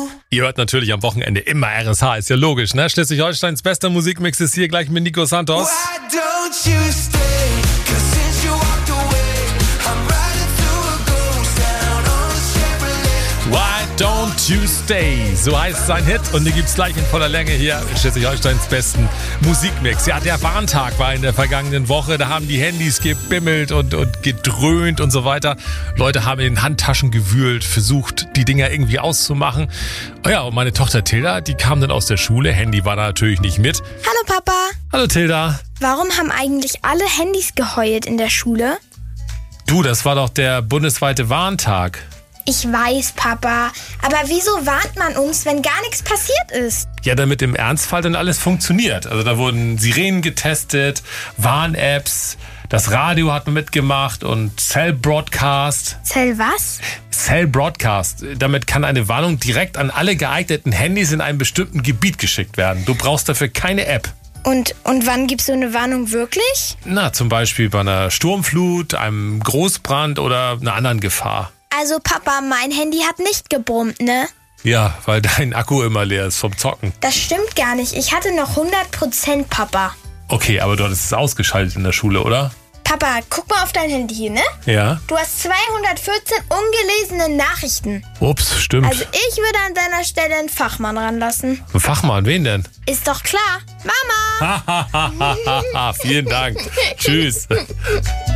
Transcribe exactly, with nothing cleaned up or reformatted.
Ihr hört natürlich am Wochenende immer R S H, ist ja logisch, ne? Schleswig-Holsteins bester Musikmix ist hier gleich mit Nico Santos. Why don't you stay? 'Cause since you walked away, I'm riding through a ghost town on a Chevrolet. Why don't you stay? So heißt sein Hit und den gibt's gleich in voller Länge hier in Schleswig-Holsteins besten Musikmix. Ja, der Warntag war in der vergangenen Woche, da haben die Handys gebimmelt und, und gedröhnt und so weiter. Leute haben in den Handtaschen gewühlt, versucht, die Dinger irgendwie auszumachen. Oh ja, und meine Tochter Tilda, die kam dann aus der Schule, Handy war da natürlich nicht mit. Hallo Papa, Hallo Tilda. warum haben eigentlich alle Handys geheult in der Schule? Du, das war doch der bundesweite Warntag. Ich weiß, Papa, aber wieso warnt man uns, wenn gar nichts passiert ist? Ja, damit im Ernstfall dann alles funktioniert. Also da wurden Sirenen getestet, Warn-Apps, das Radio hat mitgemacht und Cell Broadcast. Zell was? Cell Broadcast. Damit kann eine Warnung direkt an alle geeigneten Handys in einem bestimmten Gebiet geschickt werden. Du brauchst dafür keine App. Und, und wann gibt's so eine Warnung wirklich? Na, zum Beispiel bei einer Sturmflut, einem Großbrand oder einer anderen Gefahr. Also Papa, mein Handy hat nicht gebrummt, ne? Ja, weil dein Akku immer leer ist vom Zocken. Das stimmt gar nicht. Ich hatte noch hundert Prozent, Papa. Okay, aber du hattest es ausgeschaltet in der Schule, oder? Papa, guck mal auf dein Handy hier, ne? Ja. Du hast zweihundertvierzehn ungelesene Nachrichten. Ups, stimmt. Also ich würde an deiner Stelle einen Fachmann ranlassen. Ein Fachmann, wen denn? Ist doch klar. Mama! Vielen Dank. Tschüss.